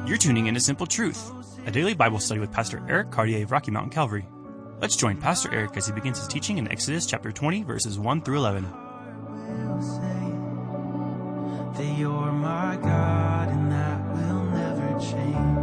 You're tuning in to Simple Truth, a daily Bible study with Pastor Eric Cartier of Rocky Mountain Calvary. Let's join Pastor Eric as he begins his teaching in Exodus chapter 20, verses 1 through 11. That you're my God and that will never change.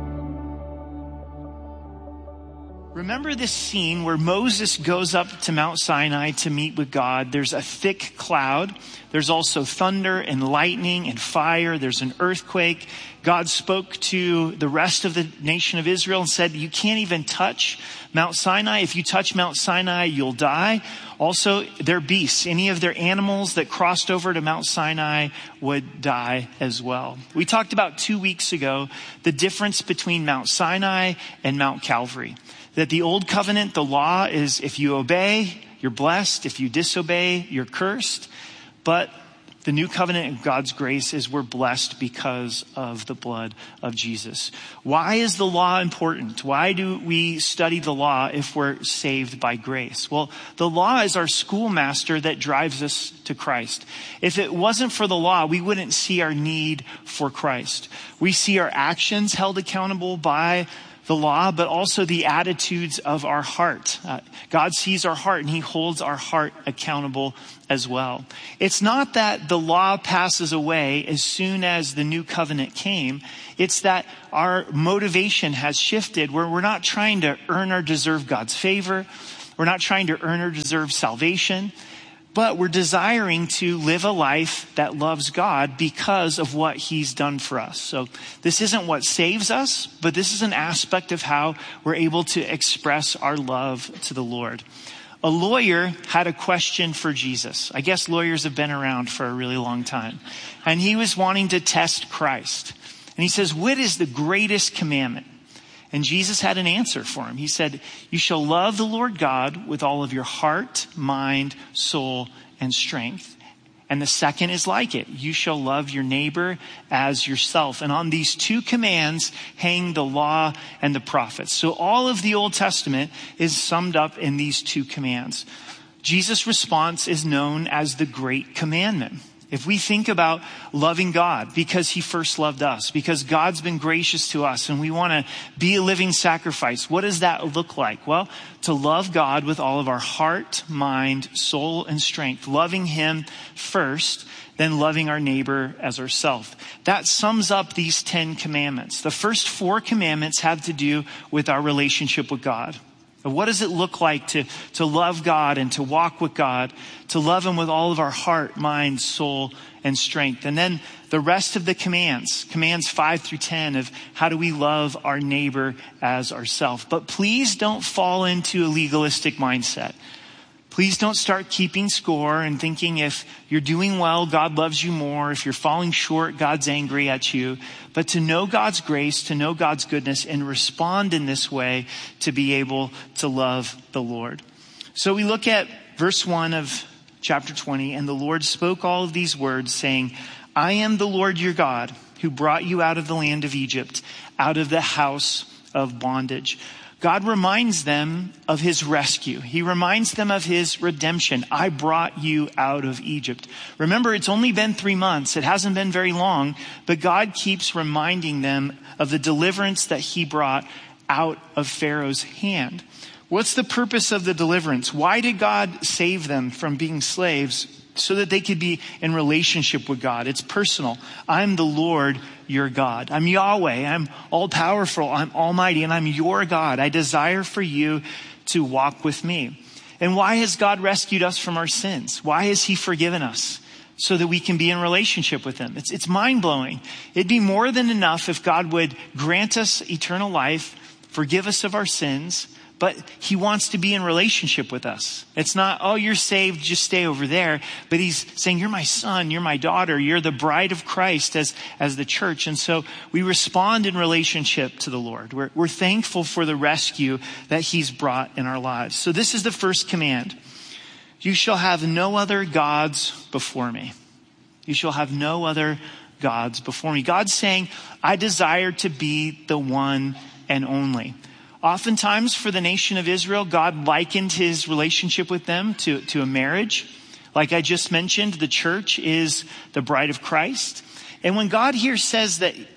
Remember this scene where Moses goes up to Mount Sinai to meet with God. There's a thick cloud. There's also thunder and lightning and fire. There's an earthquake. God spoke to the rest of the nation of Israel and said, you can't even touch Mount Sinai. If you touch Mount Sinai, you'll die. Also, their beasts, any of their animals that crossed over to Mount Sinai would die as well. We talked about 2 weeks ago the difference between Mount Sinai and Mount Calvary. That the old covenant, the law is if you obey, you're blessed. If you disobey, you're cursed. But the new covenant of God's grace is we're blessed because of the blood of Jesus. Why is the law important? Why do we study the law if we're saved by grace? Well, the law is our schoolmaster that drives us to Christ. If it wasn't for the law, we wouldn't see our need for Christ. We see our actions held accountable by the law, but also the attitudes of our heart. God sees our heart and he holds our heart accountable as well. It's not that the law passes away as soon as the new covenant came. It's that our motivation has shifted where we're not trying to earn or deserve God's favor. We're not trying to earn or deserve salvation. But we're desiring to live a life that loves God because of what he's done for us. So this isn't what saves us, but this is an aspect of how we're able to express our love to the Lord. A lawyer had a question for Jesus. I guess lawyers have been around for a really long time. And he was wanting to test Christ. And he says, what is the greatest commandment? And Jesus had an answer for him. He said, you shall love the Lord God with all of your heart, mind, soul, and strength. And the second is like it. You shall love your neighbor as yourself. And on these two commands hang the law and the prophets. So all of the Old Testament is summed up in these two commands. Jesus' response is known as the Great Commandment. If we think about loving God because he first loved us, because God's been gracious to us and we want to be a living sacrifice, what does that look like? Well, to love God with all of our heart, mind, soul, and strength, loving him first, then loving our neighbor as ourselves. That sums up these 10 commandments. The first 4 commandments have to do with our relationship with God. What does it look like to love God and to walk with God, to love him with all of our heart, mind, soul, and strength? And then the rest of the commands 5 through 10 of how do we love our neighbor as ourselves. But please don't fall into a legalistic mindset. Please don't start keeping score and thinking if you're doing well, God loves you more. If you're falling short, God's angry at you. But to know God's grace, to know God's goodness, and respond in this way to be able to love the Lord. So we look at verse 1 of chapter 20, and the Lord spoke all of these words, saying, I am the Lord your God, who brought you out of the land of Egypt, out of the house of bondage. God reminds them of his rescue. He reminds them of his redemption. I brought you out of Egypt. Remember, it's only been 3 months. It hasn't been very long, but God keeps reminding them of the deliverance that he brought out of Pharaoh's hand. What's the purpose of the deliverance? Why did God save them from being slaves? So that they could be in relationship with God. It's personal. I'm the Lord your God. I'm Yahweh. I'm all powerful. I'm almighty, and I'm your God. I desire for you to walk with me. And why has God rescued us from our sins? Why has he forgiven us? So that we can be in relationship with him. It's mind-blowing. It'd be more than enough if God would grant us eternal life, forgive us of our sins, but he wants to be in relationship with us. It's not, oh, you're saved, just stay over there. But he's saying, you're my son, you're my daughter, you're the bride of Christ as the church. And so we respond in relationship to the Lord. We're thankful for the rescue that he's brought in our lives. So this is the first command. You shall have no other gods before me. You shall have no other gods before me. God's saying, I desire to be the one and only. Oftentimes for the nation of Israel, God likened his relationship with them to a marriage. Like I just mentioned, the church is the bride of Christ. And when God here says that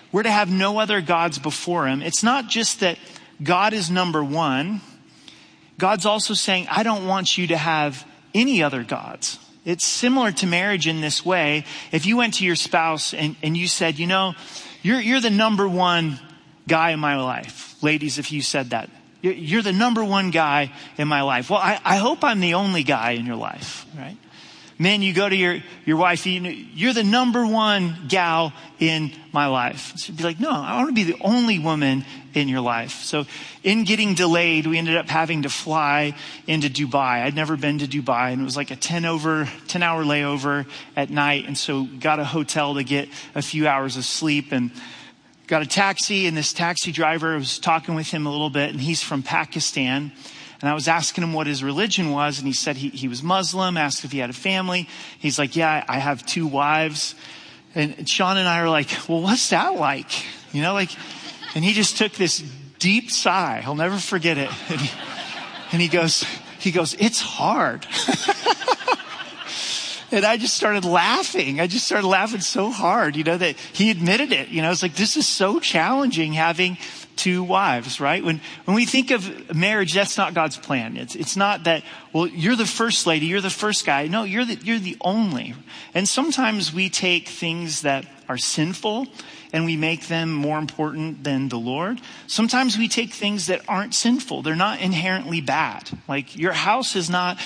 we're to have no other gods before him. It's not just that God is number one. God's also saying, I don't want you to have any other gods. It's similar to marriage in this way. If you went to your spouse and you said, you're the number one guy in my life. Ladies, if you said that, you're the number one guy in my life. Well, I hope I'm the only guy in your life, right? Men, you go to your wife, you're the number one gal in my life. She'd be like, no, I want to be the only woman in your life. So in getting delayed, we ended up having to fly into Dubai. I'd never been to Dubai, and it was like a 10-hour layover at night. And so got a hotel to get a few hours of sleep and got a taxi. And this taxi driver, I was talking with him a little bit, and he's from Pakistan. And I was asking him what his religion was, and he said he was Muslim, asked if he had a family. He's like, yeah, I have 2 wives. And Sean and I are like, well, what's that like? And he just took this deep sigh. I'll never forget it. And he goes, it's hard. And I just started laughing. I just started laughing so hard, that he admitted it. It's like, this is so challenging having 2 wives, right? When we think of marriage, that's not God's plan. It's not that, well, you're the first lady, you're the first guy. No, you're the only. And sometimes we take things that are sinful and we make them more important than the Lord. Sometimes we take things that aren't sinful. They're not inherently bad. Like your house is not